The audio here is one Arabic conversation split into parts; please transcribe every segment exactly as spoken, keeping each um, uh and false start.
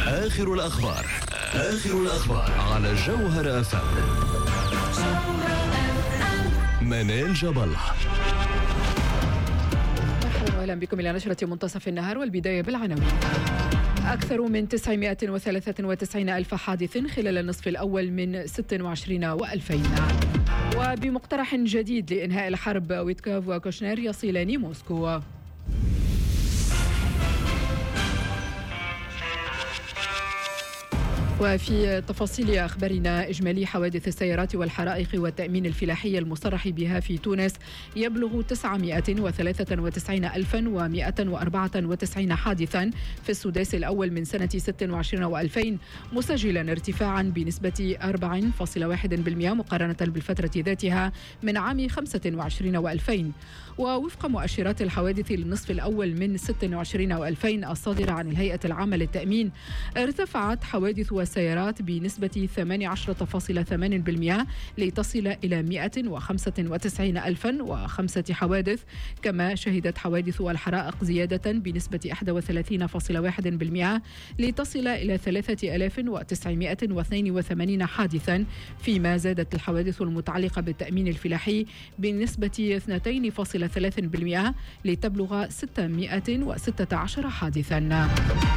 آخر الأخبار آخر الأخبار على جوهر أف أم. منال جاب الله. مرحبا وأهلا بكم إلى نشرة منتصف النهار، والبداية بالعناوين. أكثر من تسعمائة وثلاثة وتسعين ألف حادث خلال النصف الأول من ستة وعشرين وألفين. وبمقترح جديد لإنهاء الحرب، ويتكوف وكوشنير يصلان موسكو. وفي تفاصيل أخبارنا، إجمالي حوادث السيارات والحرائق والتأمين الفلاحي المصرح بها في تونس يبلغ تسعمائة وثلاثة وتسعين ألفا ومائة وأربعة وتسعين حادثا في السداس الأول من سنة ستة وعشرين وألفين، مسجلا ارتفاعا بنسبة أربعة فاصلة واحد بالمئة مقارنة بالفترة ذاتها من عام خمسة وعشرين وألفين. ووفق مؤشرات الحوادث للنصف الأول من ستة وعشرين وألفين الصادرة عن الهيئة العامة للتأمين، ارتفعت حوادث السيارات بنسبة ثمانية عشر فاصلة ثمانية بالمئة لتصل إلى مائة وخمسة وتسعين ألفا وخمسة حوادث، كما شهدت حوادث الحرائق زيادة بنسبة واحد وثلاثين فاصلة واحد بالمئة لتصل إلى ثلاثة آلاف وتسعمائة واثنين وثمانين حادثا، فيما زادت الحوادث المتعلقة بالتأمين الفلاحي بنسبة اثنين فاصلة ثلاثة بالمئة لتبلغ ستمائة وستة عشر حادثا.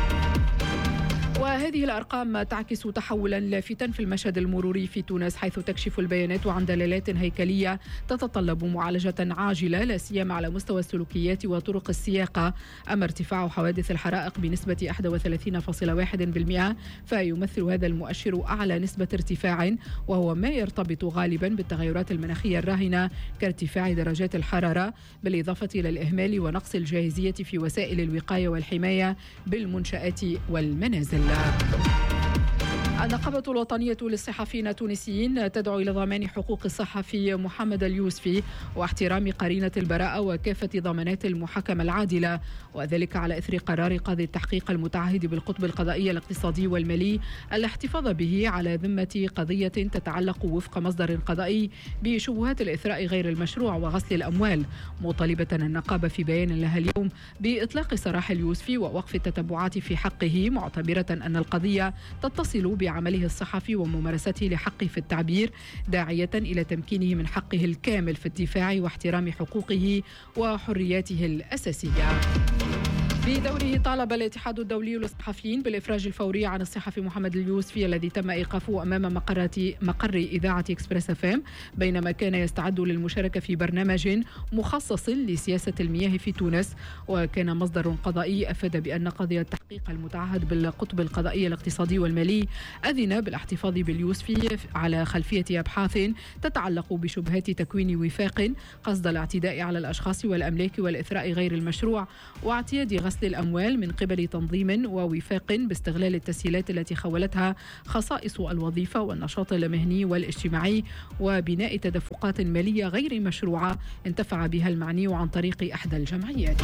وهذه الأرقام تعكس تحولا لافتا في المشهد المروري في تونس، حيث تكشف البيانات عن دلالات هيكلية تتطلب معالجة عاجلة، لا سيما على مستوى السلوكيات وطرق السياقة. أما ارتفاع حوادث الحرائق بنسبة واحد وثلاثين فاصلة واحد بالمئة فيمثل هذا المؤشر أعلى نسبة ارتفاع، وهو ما يرتبط غالبا بالتغيرات المناخية الراهنة كارتفاع درجات الحرارة، بالإضافة إلى الإهمال ونقص الجاهزية في وسائل الوقاية والحماية بالمنشآت والمنازل. النقابة الوطنية للصحفيين التونسيين تدعو إلى ضمان حقوق الصحفي محمد اليوسفي واحترام قرينة البراءة وكافة ضمانات المحاكمة العادلة، وذلك على إثر قرار قاضي التحقيق المتعهد بالقطب القضائي الاقتصادي والمالي الاحتفاظ به على ذمة قضية تتعلق وفق مصدر قضائي بشبهات الإثراء غير المشروع وغسل الأموال، مطالبة النقابة في بيان لها اليوم بإطلاق سراح اليوسفي ووقف التتبعات في حقه، معتبرة أن القضية تتصل بعمله الصحفي وممارسته لحقه في التعبير، داعية إلى تمكينه من حقه الكامل في الدفاع واحترام حقوقه وحرياته الأساسية. بدوره طالب الاتحاد الدولي للصحفيين بالإفراج الفوري عن الصحفي محمد اليوسفي الذي تم إيقافه أمام مقر إذاعة إكسبريس اف ام بينما كان يستعد للمشاركة في برنامج مخصص لسياسة المياه في تونس. وكان مصدر قضائي أفاد بأن قاضي التحقيق المتعهد بالقطب القضائي الاقتصادي والمالي أذن بالاحتفاظ باليوسفي على خلفية أبحاث تتعلق بشبهات تكوين وفاق قصد الاعتداء على الأشخاص والأملاك والإثراء غير المشروع واعتياد غسل الأموال من قبل تنظيم ووفاق باستغلال التسهيلات التي خولتها خصائص الوظيفة والنشاط المهني والاجتماعي وبناء تدفقات مالية غير مشروعة انتفع بها المعني عن طريق إحدى الجمعيات.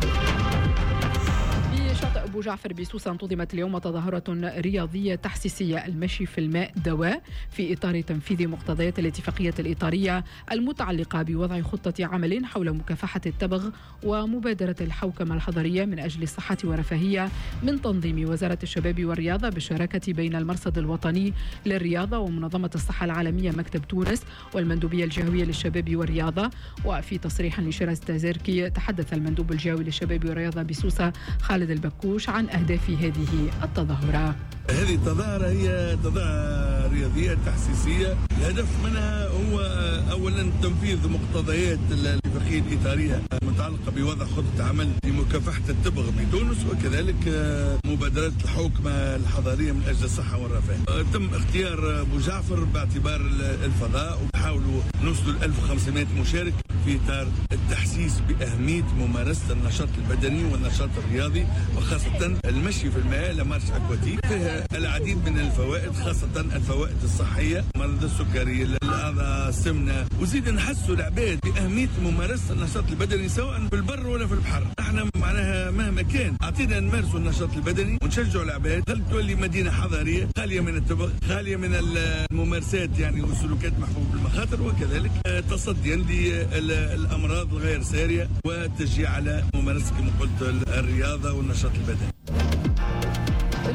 شاطئ أبو جعفر بسوسة انتظمت اليوم تظاهرة رياضية تحسيسية، المشي في الماء دواء، في إطار تنفيذ مقتضيات الاتفاقية الإطارية المتعلقة بوضع خطة عمل حول مكافحة التبغ ومبادرة الحوكمة الحضرية من أجل الصحة والرفاهية من تنظيم وزارة الشباب والرياضة بالشراكة بين المرصد الوطني للرياضة ومنظمة الصحة العالمية مكتب تونس والمندوبية الجهوية للشباب والرياضة. وفي تصريح لشيراز تازيركي تحدث المندوب الجهوي للشباب والرياضة بسوسة خالد البكوش عن أهداف هذه التظاهرة. هذه التظاهرة هي تظاهرة رياضية تحسيسية، الهدف منها هو أولا تنفيذ مقتضيات الاتفاقية الإطارية المتعلقة بوضع خطة عمل لمكافحة التبغ بتونس، وكذلك مبادرة الحوكمة الحضارية من أجل الصحة والرفاه. تم اختيار أبو جعفر باعتبار الفضاء، وحاولوا نوصلوا ألف وخمسمائة مشارك في إطار التحسيس بأهمية ممارسة النشاط البدني والنشاط الرياضي، وخاصة المشي في الماء لمارش أكواتيك، فيها العديد من الفوائد، خاصة الفوائد الصحية، مرض السكري، الأعضاء، السمنة، وزيد نحسوا العباد بأهمية ممارسة النشاط البدني سواء في البر ولا في البحر. احنا معناها مهما كان أعطينا نمارسوا النشاط البدني ونشجعوا العباد، خلي تولي مدينة حضارية خالية من التبغ، خالية من الممارسات يعني والسلوكات محفوفة بالمخاطر، وكذلك تصديا للأمراض الغير سارية والتشجيع على ممارسة كما قلت الرياضة والنشاط البدني. بلدية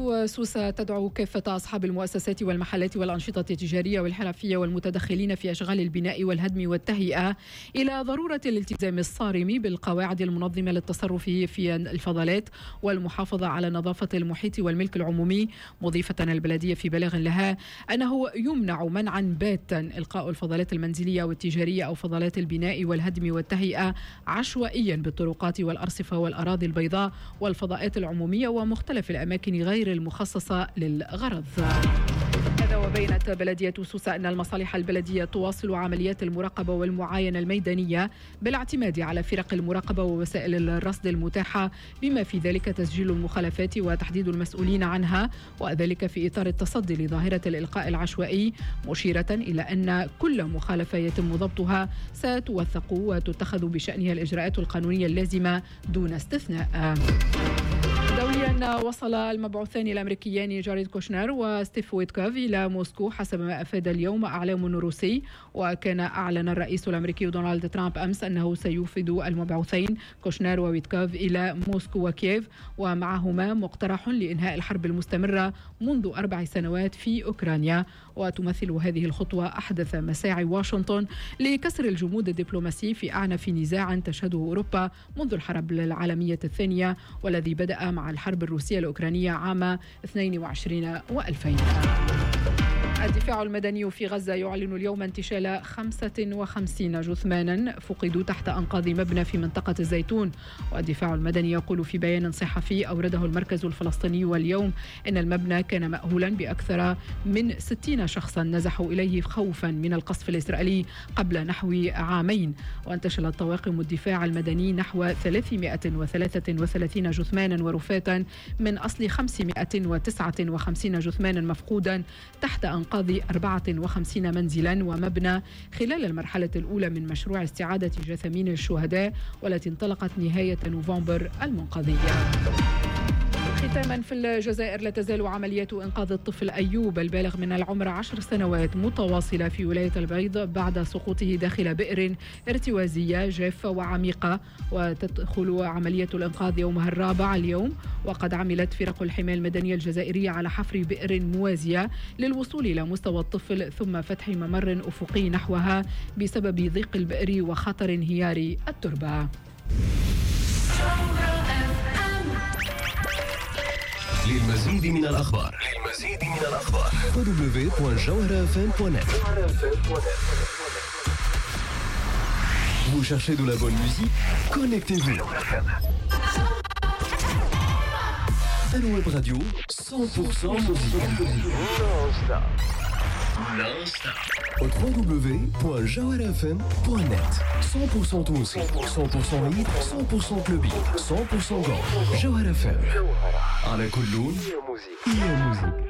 بلدية سوسة تدعو كافة أصحاب المؤسسات والمحلات والأنشطة التجارية والحرفية والمتدخلين في أشغال البناء والهدم والتهيئة إلى ضرورة الالتزام الصارم بالقواعد المنظمة للتصرف في الفضلات والمحافظة على نظافة المحيط والملك العمومي، مضيفة البلدية في بلاغ لها أنه يمنع منعا باتا إلقاء الفضلات المنزلية والتجارية أو فضلات البناء والهدم والتهيئة عشوائيا بالطرقات والأرصفة والأراضي البيضاء والفضاءات العمومية ومختلف الأماكن غير المخصصة للغرض. هذا وبينت بلدية سوسة أن المصالح البلدية تواصل عمليات المراقبة والمعاينة الميدانية بالاعتماد على فرق المراقبة ووسائل الرصد المتاحة، بما في ذلك تسجيل المخالفات وتحديد المسؤولين عنها، وذلك في إطار التصدي لظاهرة الإلقاء العشوائي، مشيرة إلى أن كل مخالفة يتم ضبطها ستوثق وتتخذ بشأنها الإجراءات القانونية اللازمة دون استثناء. دوليا، وصل المبعوثان الأمريكيان جاريد كوشنر وستيف ويتكوف إلى موسكو حسب ما أفاد اليوم إعلام روسي. وكان أعلن الرئيس الأمريكي دونالد ترامب أمس أنه سيوفد المبعوثين كوشنر وويتكوف إلى موسكو وكييف، ومعهما مقترح لإنهاء الحرب المستمرة منذ أربع سنوات في أوكرانيا. وتمثل هذه الخطوة أحدث مساعي واشنطن لكسر الجمود الدبلوماسي في أعنف نزاع تشهده أوروبا منذ الحرب العالمية الثانية، والذي بدأ مع الحرب الروسية الأوكرانية عام اثنين وعشرين وألفين. الدفاع المدني في غزة يعلن اليوم انتشال خمسة وخمسين جثمانا فقدوا تحت أنقاض مبنى في منطقة الزيتون. والدفاع المدني يقول في بيان صحفي أورده المركز الفلسطيني واليوم إن المبنى كان مأهولا بأكثر من ستين شخصا نزحوا إليه خوفا من القصف الإسرائيلي قبل نحو عامين. وانتشلت طواقم الدفاع المدني نحو ثلاثمائة وثلاثة وثلاثين جثمانا ورفاتا من أصل خمسمائة وتسعة وخمسين جثمانا مفقودا تحت أنقاض أربعة وخمسين منزلا ومبنى خلال المرحلة الأولى من مشروع استعادة جثامين الشهداء والتي انطلقت نهاية نوفمبر المنقضية. ختاما، في الجزائر لا تزال عمليات إنقاذ الطفل أيوب البالغ من العمر عشر سنوات متواصلة في ولاية البيض بعد سقوطه داخل بئر ارتوازية جافة وعميقة، وتدخل عملية الإنقاذ يومها الرابع اليوم. وقد عملت فرق الحماية المدنية الجزائرية على حفر بئر موازية للوصول إلى مستوى الطفل ثم فتح ممر أفقي نحوها بسبب ضيق البئر وخطر انهيار التربة. للمزيد من الأخبار للمزيد من الأخبار دبليو دوت جوهرة اف ام دوت نت. Vous cherchez de la bonne musique? Connectez-vous. Un web radio cent pour cent musique. Au w w w point jawhara f m point net. cent pour cent musique, cent pour cent hit, cent pour cent clubbing, cent pour cent gang. Jawhara F M. على كل لون هي موسيقى.